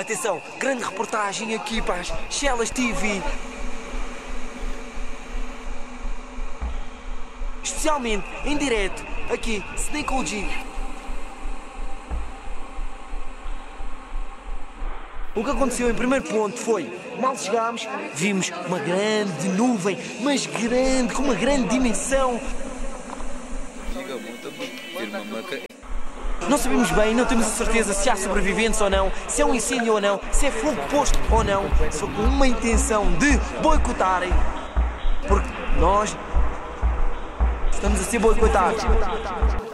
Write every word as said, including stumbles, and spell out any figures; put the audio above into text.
Atenção, grande reportagem aqui para as Chelas T V. Especialmente, em direto, aqui, Snake O G. O que aconteceu em primeiro ponto foi, mal chegámos, vimos uma grande nuvem, mas grande, com uma grande dimensão. Não sabemos bem, não temos a certeza se há sobreviventes ou não, se é um incêndio ou não, se é fogo posto ou não, só com uma intenção de boicotarem, porque nós estamos a ser boicotados.